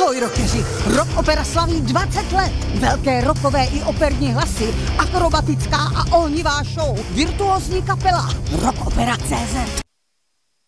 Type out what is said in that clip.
Ahoj rockeři, Rock Opera slaví 20 let. Velké rockové i operní hlasy, akrobatická a ohnivá show, virtuózní kapela, Rock Opera CZ.